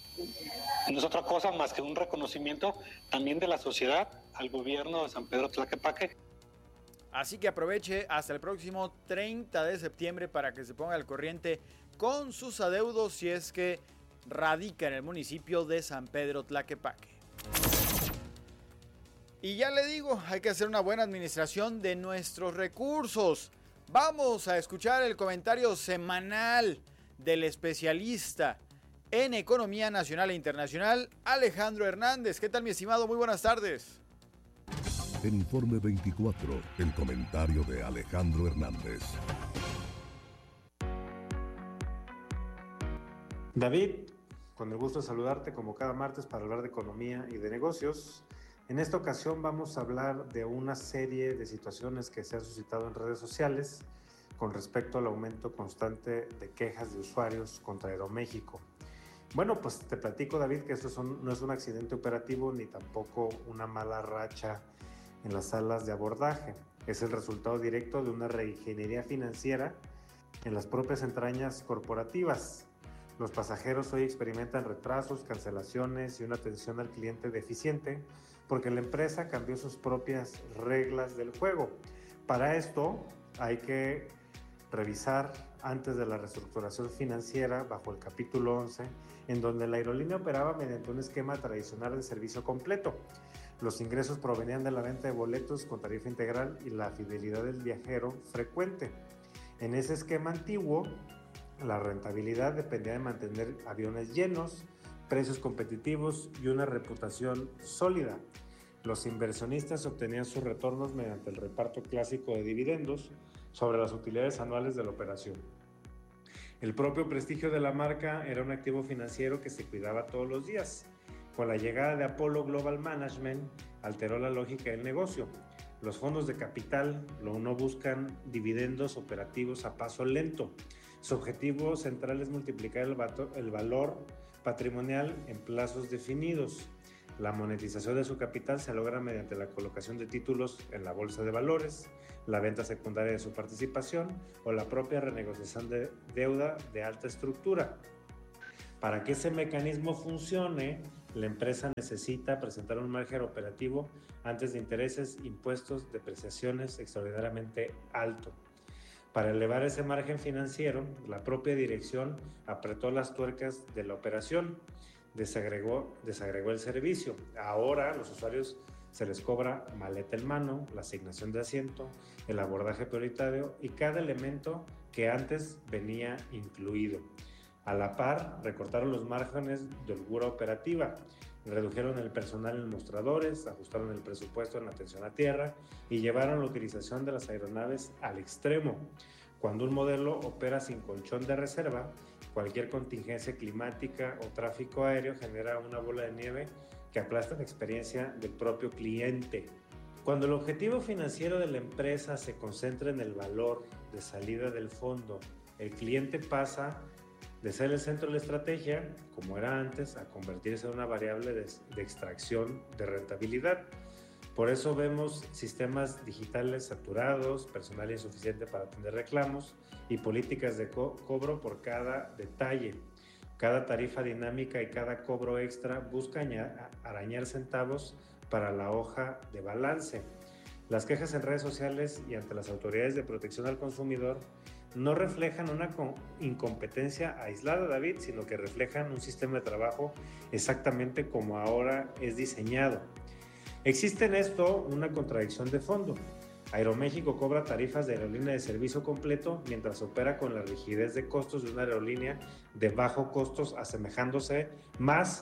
No es otra cosa más que un reconocimiento también de la sociedad al gobierno de San Pedro Tlaquepaque.
Así que aproveche hasta el próximo treinta de septiembre para que se ponga al corriente con sus adeudos si es que radica en el municipio de San Pedro Tlaquepaque. Y ya le digo, hay que hacer una buena administración de nuestros recursos. Vamos a escuchar el comentario semanal del especialista en economía nacional e internacional, Alejandro Hernández. ¿Qué tal, mi estimado? Muy buenas tardes.
En Informe veinticuatro, el comentario de Alejandro Hernández.
David, con el gusto de saludarte como cada martes para hablar de economía y de negocios. En esta ocasión vamos a hablar de una serie de situaciones que se han suscitado en redes sociales con respecto al aumento constante de quejas de usuarios contra Aeroméxico. Bueno, pues te platico, David, que esto son, no es un accidente operativo ni tampoco una mala racha en las salas de abordaje. Es el resultado directo de una reingeniería financiera en las propias entrañas corporativas. Los pasajeros hoy experimentan retrasos, cancelaciones y una atención al cliente deficiente porque la empresa cambió sus propias reglas del juego. Para esto hay que revisar antes de la reestructuración financiera bajo el capítulo once, en donde la aerolínea operaba mediante un esquema tradicional de servicio completo. Los ingresos provenían de la venta de boletos con tarifa integral y la fidelidad del viajero frecuente. En ese esquema antiguo, la rentabilidad dependía de mantener aviones llenos, precios competitivos y una reputación sólida. Los inversionistas obtenían sus retornos mediante el reparto clásico de dividendos sobre las utilidades anuales de la operación. El propio prestigio de la marca era un activo financiero que se cuidaba todos los días. Con la llegada de Apollo Global Management, alteró la lógica del negocio. Los fondos de capital no buscan dividendos operativos a paso lento. Su objetivo central es multiplicar el, vato, el valor patrimonial en plazos definidos. La monetización de su capital se logra mediante la colocación de títulos en la bolsa de valores, la venta secundaria de su participación o la propia renegociación de deuda de alta estructura. Para que ese mecanismo funcione, la empresa necesita presentar un margen operativo antes de intereses, impuestos, depreciaciones extraordinariamente alto. Para elevar ese margen financiero, la propia dirección apretó las tuercas de la operación, desagregó, desagregó el servicio. Ahora a los usuarios se les cobra maleta en mano, la asignación de asiento, el abordaje prioritario y cada elemento que antes venía incluido. A la par, recortaron los márgenes de holgura operativa, redujeron el personal en mostradores, ajustaron el presupuesto en atención a tierra y llevaron la utilización de las aeronaves al extremo. Cuando un modelo opera sin colchón de reserva, cualquier contingencia climática o tráfico aéreo genera una bola de nieve que aplasta la experiencia del propio cliente. Cuando el objetivo financiero de la empresa se concentra en el valor de salida del fondo, el cliente pasa de ser el centro de la estrategia, como era antes, a convertirse en una variable de, de extracción de rentabilidad. Por eso vemos sistemas digitales saturados, personal insuficiente para atender reclamos y políticas de co- cobro por cada detalle. Cada tarifa dinámica y cada cobro extra busca aña- arañar centavos para la hoja de balance. Las quejas en redes sociales y ante las autoridades de protección al consumidor no reflejan una incompetencia aislada, David, sino que reflejan un sistema de trabajo exactamente como ahora es diseñado. Existe en esto una contradicción de fondo. Aeroméxico cobra tarifas de aerolínea de servicio completo mientras opera con la rigidez de costos de una aerolínea de bajo costos, asemejándose más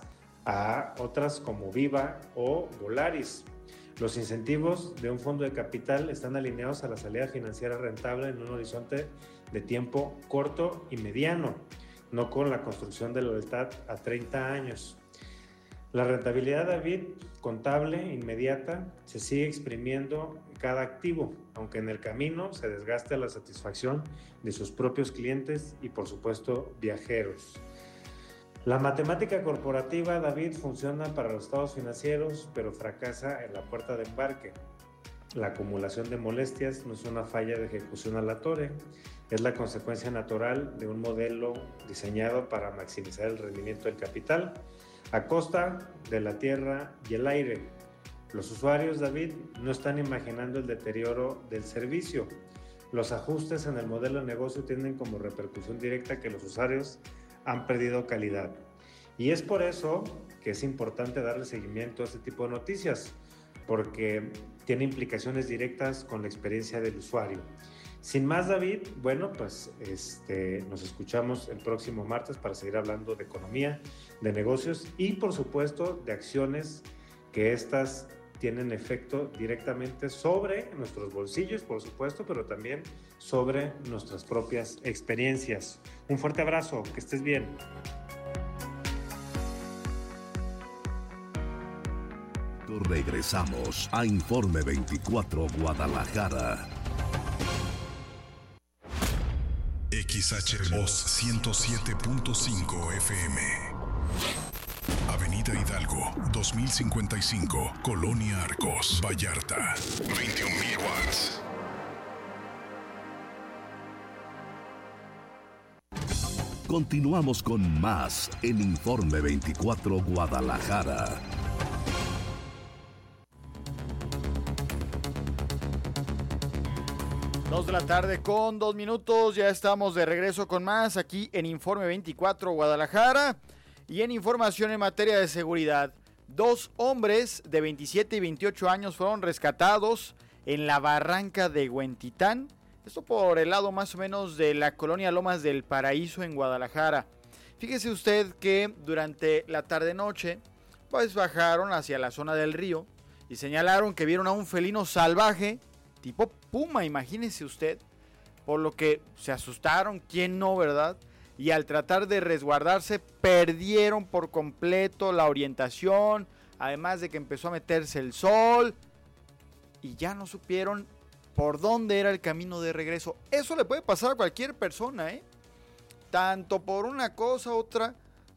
a otras como Viva o Volaris. Los incentivos de un fondo de capital están alineados a la salida financiera rentable en un horizonte de tiempo corto y mediano, no con la construcción de la lealtad a treinta años. La rentabilidad, David, contable, inmediata, se sigue exprimiendo cada activo, aunque en el camino se desgaste la satisfacción de sus propios clientes y, por supuesto, viajeros. La matemática corporativa, David, funciona para los estados financieros, pero fracasa en la puerta de embarque. La acumulación de molestias no es una falla de ejecución aleatoria, es la consecuencia natural de un modelo diseñado para maximizar el rendimiento del capital a costa de la tierra y el aire. Los usuarios, David, no están imaginando el deterioro del servicio. Los ajustes en el modelo de negocio tienen como repercusión directa que los usuarios han perdido calidad. Y es por eso que es importante darle seguimiento a este tipo de noticias, porque tiene implicaciones directas con la experiencia del usuario. Sin más, David, bueno, pues este, nos escuchamos el próximo martes para seguir hablando de economía, de negocios y, por supuesto, de acciones que estas tienen efecto directamente sobre nuestros bolsillos, por supuesto, pero también sobre nuestras propias experiencias. Un fuerte abrazo, que estés bien.
Regresamos a Informe veinticuatro Guadalajara.
X H Voz ciento siete punto cinco F M. Avenida Hidalgo, dos mil cincuenta y cinco, Colonia Arcos, Vallarta, veintiún mil watts.
Continuamos con más en Informe veinticuatro Guadalajara.
Dos de la tarde con dos minutos, ya estamos de regreso con más aquí en Informe veinticuatro Guadalajara y en información en materia de seguridad. Dos hombres de veintisiete y veintiocho años fueron rescatados en la barranca de Huentitán, esto por el lado más o menos de la colonia Lomas del Paraíso en Guadalajara. Fíjese usted que durante la tarde-noche pues bajaron hacia la zona del río y señalaron que vieron a un felino salvaje tipo puma, imagínese usted, por lo que se asustaron, quién no, ¿verdad? Y al tratar de resguardarse perdieron por completo la orientación, además de que empezó a meterse el sol y ya no supieron por dónde era el camino de regreso. Eso le puede pasar a cualquier persona, ¿eh? Tanto por una cosa u otra,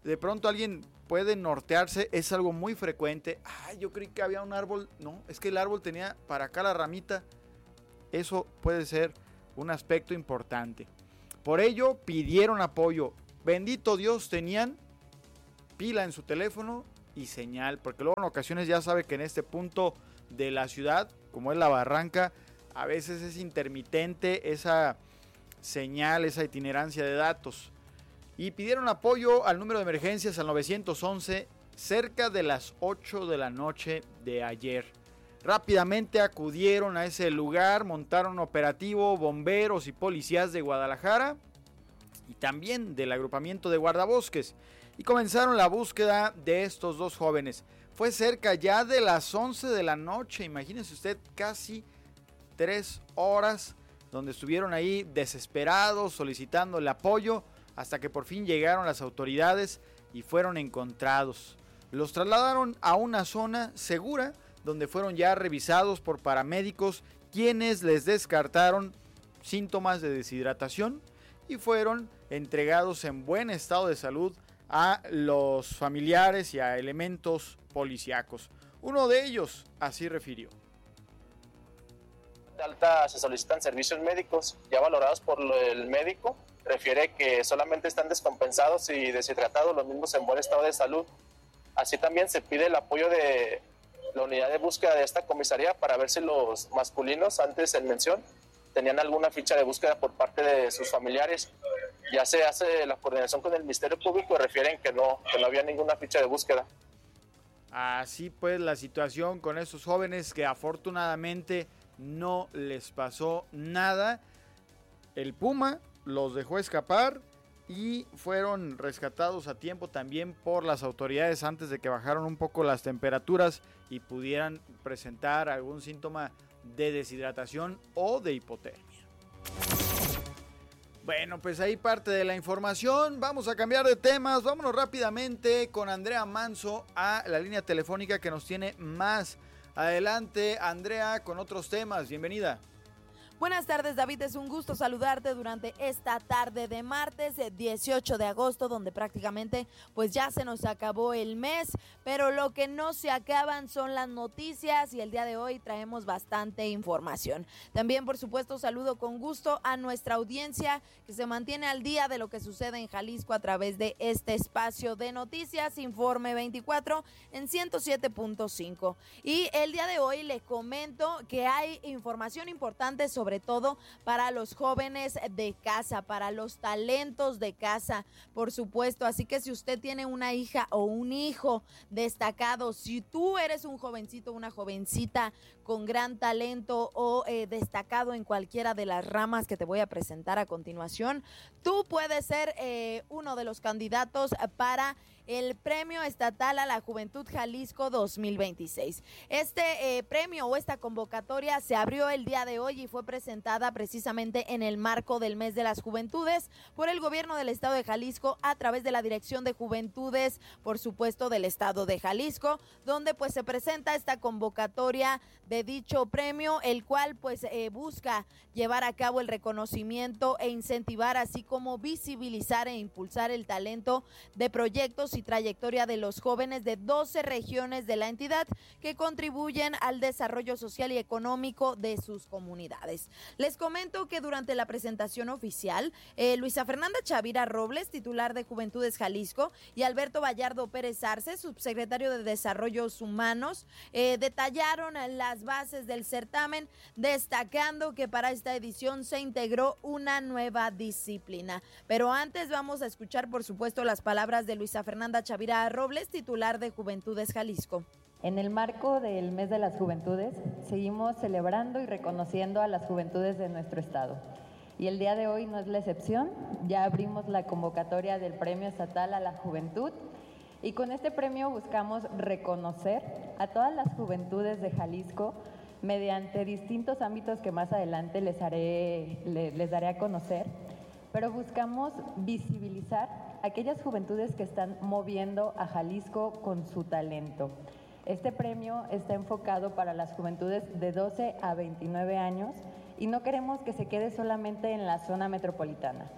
de pronto alguien puede nortearse, es algo muy frecuente. Ay, yo creí que había un árbol, no, es que el árbol tenía para acá la ramita. Eso puede ser un aspecto importante. Por ello pidieron apoyo. Bendito Dios, tenían pila en su teléfono y señal, porque luego en ocasiones ya sabe que en este punto de la ciudad, como es la barranca, a veces es intermitente esa señal, esa itinerancia de datos. Y pidieron apoyo al número de emergencias al nueve once cerca de las ocho de la noche de ayer. Rápidamente acudieron a ese lugar, montaron un operativo, bomberos y policías de Guadalajara y también del agrupamiento de guardabosques, y comenzaron la búsqueda de estos dos jóvenes. Fue cerca ya de las once de la noche, imagínense usted, casi tres horas donde estuvieron ahí desesperados solicitando el apoyo hasta que por fin llegaron las autoridades y fueron encontrados. Los trasladaron a una zona segura donde fueron ya revisados por paramédicos, quienes les descartaron síntomas de deshidratación y fueron entregados en buen estado de salud a los familiares y a elementos policíacos. Uno de ellos así refirió.
De alta se solicitan servicios médicos ya valorados por el médico. Refiere que solamente están descompensados y deshidratados, los mismos en buen estado de salud. Así también se pide el apoyo de la unidad de búsqueda de esta comisaría para ver si los masculinos, antes en mención, tenían alguna ficha de búsqueda por parte de sus familiares. Ya se hace la coordinación con el Ministerio Público y refieren que no, que no había ninguna ficha de búsqueda.
Así pues la situación con esos jóvenes que afortunadamente no les pasó nada. El Puma los dejó escapar y fueron rescatados a tiempo también por las autoridades antes de que bajaron un poco las temperaturas y pudieran presentar algún síntoma de deshidratación o de hipotermia. Bueno, pues ahí parte de la información. Vamos a cambiar de temas. Vámonos rápidamente con Andrea Manso a la línea telefónica que nos tiene más. Adelante, Andrea, con otros temas. Bienvenida.
Buenas tardes, David, es un gusto saludarte durante esta tarde de martes dieciocho de agosto, donde prácticamente pues ya se nos acabó el mes, pero lo que no se acaban son las noticias y el día de hoy traemos bastante información. También, por supuesto, saludo con gusto a nuestra audiencia que se mantiene al día de lo que sucede en Jalisco a través de este espacio de noticias, Informe veinticuatro en ciento siete punto cinco. Y el día de hoy les comento que hay información importante sobre sobre todo para los jóvenes de casa, para los talentos de casa, por supuesto. Así que si usted tiene una hija o un hijo destacado, si tú eres un jovencito, una jovencita con gran talento o eh, destacado en cualquiera de las ramas que te voy a presentar a continuación, tú puedes ser eh, uno de los candidatos para el Premio Estatal a la Juventud Jalisco dos mil veintiséis. Este eh, premio o esta convocatoria se abrió el día de hoy y fue presentada precisamente en el marco del Mes de las Juventudes por el gobierno del estado de Jalisco a través de la Dirección de Juventudes, por supuesto, del estado de Jalisco, donde pues se presenta esta convocatoria de dicho premio, el cual pues eh, busca llevar a cabo el reconocimiento e incentivar, así como visibilizar e impulsar el talento de proyectos y trayectoria de los jóvenes de doce regiones de la entidad que contribuyen al desarrollo social y económico de sus comunidades. Les comento que durante la presentación oficial, eh, Luisa Fernanda Chavira Robles, titular de Juventudes Jalisco, y Alberto Vallardo Pérez Arce, subsecretario de Desarrollos Humanos, eh, detallaron las bases del certamen, destacando que para esta edición se integró una nueva disciplina. Pero antes vamos a escuchar, por supuesto, las palabras de Luisa Fernanda Chavira Robles, titular de Juventudes Jalisco.
En el marco del Mes de las Juventudes, seguimos celebrando y reconociendo a las juventudes de nuestro estado. Y el día de hoy no es la excepción. Ya abrimos la convocatoria del Premio Estatal a la Juventud y con este premio buscamos reconocer a todas las juventudes de Jalisco mediante distintos ámbitos que más adelante les, haré, les, les daré a conocer, pero buscamos visibilizar aquellas juventudes que están moviendo a Jalisco con su talento. Este premio está enfocado para las juventudes de doce a veintinueve años y no queremos que se quede solamente en la zona metropolitana.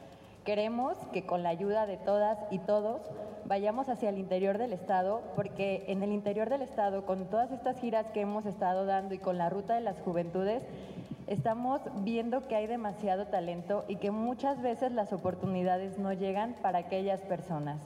Queremos que con la ayuda de todas y todos vayamos hacia el interior del estado, porque en el interior del estado, con todas estas giras que hemos estado dando y con la Ruta de las Juventudes, estamos viendo que hay demasiado talento y que muchas veces las oportunidades no llegan para aquellas personas.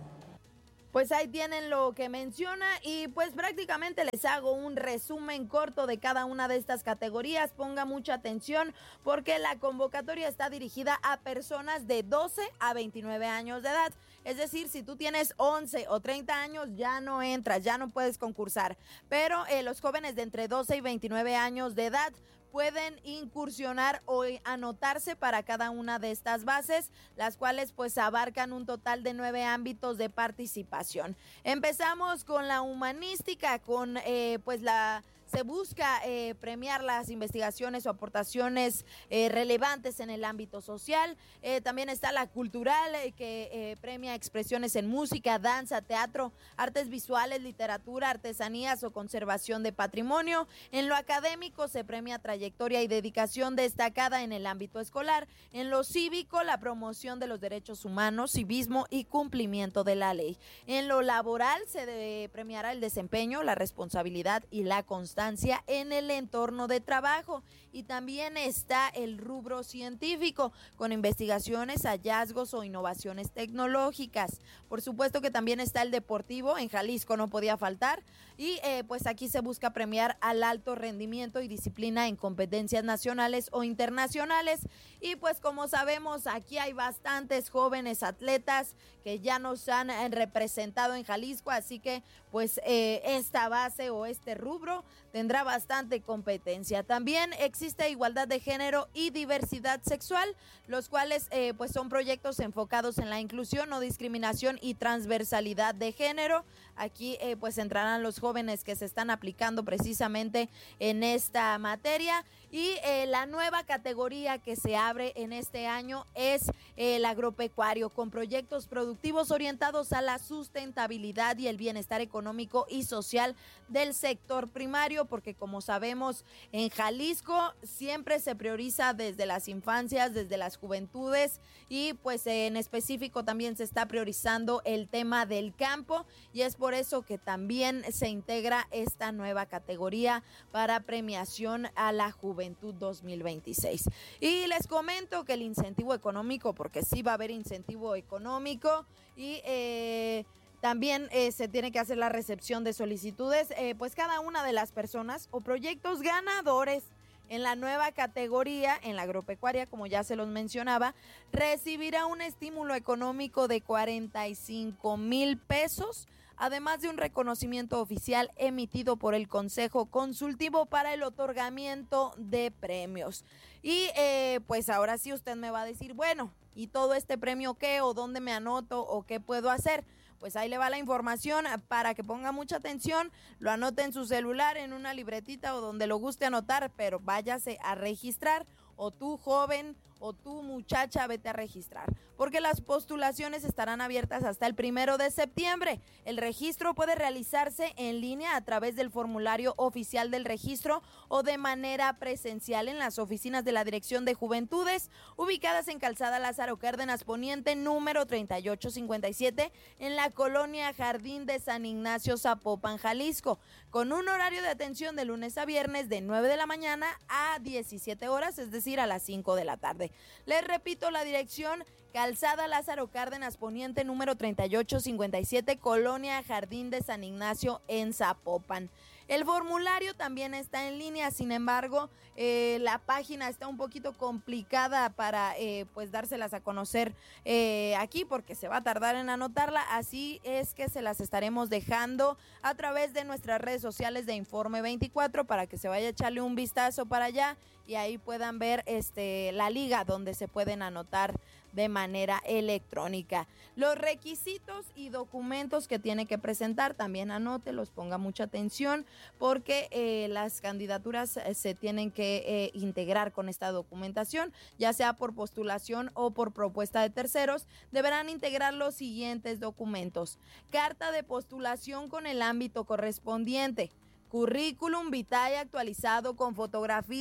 Pues ahí tienen lo que menciona y pues prácticamente les hago un resumen corto de cada una de estas categorías. Ponga mucha atención porque la convocatoria está dirigida a personas de doce a veintinueve años de edad. Es decir, si tú tienes once o treinta años ya no entras, ya no puedes concursar. Pero eh, los jóvenes de entre doce y veintinueve años de edad pueden incursionar o anotarse para cada una de estas bases, las cuales pues abarcan un total de nueve ámbitos de participación. Empezamos con la humanística, con eh, pues la... Se busca eh, premiar las investigaciones o aportaciones eh, relevantes en el ámbito social. Eh, también está la cultural, eh, que eh, premia expresiones en música, danza, teatro, artes visuales, literatura, artesanías o conservación de patrimonio. En lo académico se premia trayectoria y dedicación destacada en el ámbito escolar. En lo cívico, la promoción de los derechos humanos, civismo y cumplimiento de la ley. En lo laboral se de, premiará el desempeño, la responsabilidad y la constancia en el entorno de trabajo. Y también está el rubro científico, con investigaciones, hallazgos o innovaciones tecnológicas. Por supuesto que también está el deportivo, en Jalisco no podía faltar, y eh, pues aquí se busca premiar al alto rendimiento y disciplina en competencias nacionales o internacionales. Y pues como sabemos, aquí hay bastantes jóvenes atletas que ya nos han eh, representado en Jalisco, así que pues eh, esta base o este rubro tendrá bastante competencia. También existe igualdad de género y diversidad sexual, los cuales eh, pues son proyectos enfocados en la inclusión, no discriminación y transversalidad de género. Aquí eh, pues entrarán los jóvenes que se están aplicando precisamente en esta materia. Y eh, la nueva categoría que se abre en este año es eh, el agropecuario, con proyectos productivos orientados a la sustentabilidad y el bienestar económico y social del sector primario, porque como sabemos en Jalisco siempre se prioriza desde las infancias, desde las juventudes, y pues en específico también se está priorizando el tema del campo, y es por eso que también se integra esta nueva categoría para premiación a la Juventud dos mil veintiséis. Y les comento que el incentivo económico, porque sí va a haber incentivo económico, y eh, también eh, se tiene que hacer la recepción de solicitudes, eh, pues cada una de las personas o proyectos ganadores en la nueva categoría, en la agropecuaria, como ya se los mencionaba, recibirá un estímulo económico de cuarenta y cinco mil pesos, además de un reconocimiento oficial emitido por el Consejo Consultivo para el otorgamiento de premios. Y eh, pues ahora sí usted me va a decir, bueno, ¿y todo este premio qué? ¿O dónde me anoto? ¿O qué puedo hacer? Pues ahí le va la información para que ponga mucha atención, lo anote en su celular, en una libretita o donde lo guste anotar, pero váyase a registrar, o tú joven o tú muchacha, vete a registrar, porque las postulaciones estarán abiertas hasta el primero de septiembre. El registro puede realizarse en línea a través del formulario oficial del registro o de manera presencial en las oficinas de la Dirección de Juventudes, ubicadas en Calzada Lázaro Cárdenas Poniente, número treinta y ocho cincuenta y siete, en la colonia Jardín de San Ignacio, Zapopan, Jalisco, con un horario de atención de lunes a viernes de nueve de la mañana a diecisiete horas, es decir, a las cinco de la tarde. Les repito la dirección: Calzada Lázaro Cárdenas Poniente, número treinta y ocho cincuenta y siete, Colonia Jardín de San Ignacio, en Zapopan. El formulario también está en línea, sin embargo, eh, la página está un poquito complicada para eh, pues dárselas a conocer eh, aquí, porque se va a tardar en anotarla, así es que se las estaremos dejando a través de nuestras redes sociales de Informe veinticuatro para que se vaya a echarle un vistazo para allá y ahí puedan ver este la liga donde se pueden anotar de manera electrónica. Los requisitos y documentos que tiene que presentar, también anótelos, ponga mucha atención, porque eh, las candidaturas eh, se tienen que eh, integrar con esta documentación, ya sea por postulación o por propuesta de terceros. Deberán integrar los siguientes documentos: carta de postulación con el ámbito correspondiente, currículum vitae actualizado con fotografía,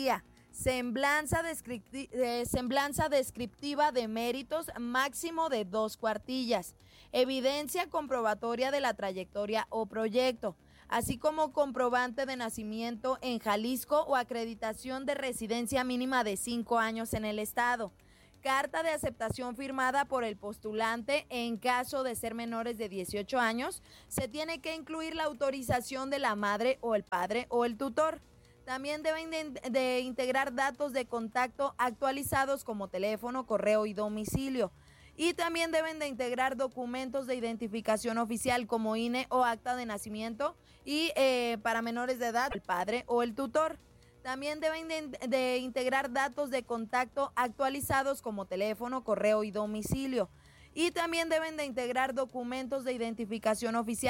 Semblanza, descripti- eh, semblanza descriptiva de méritos máximo de dos cuartillas. Evidencia comprobatoria de la trayectoria o proyecto, así como comprobante de nacimiento en Jalisco o acreditación de residencia mínima de cinco años en el estado. Carta de aceptación firmada por el postulante. En caso de ser menores de dieciocho años, se tiene que incluir la autorización de la madre o el padre o el tutor. También deben de, de integrar datos de contacto actualizados como teléfono, correo y domicilio. Y también deben de integrar documentos de identificación oficial como I N E o acta de nacimiento y eh, para menores de edad, el padre o el tutor. También deben de, de integrar datos de contacto actualizados como teléfono, correo y domicilio. Y también deben de integrar documentos de identificación oficial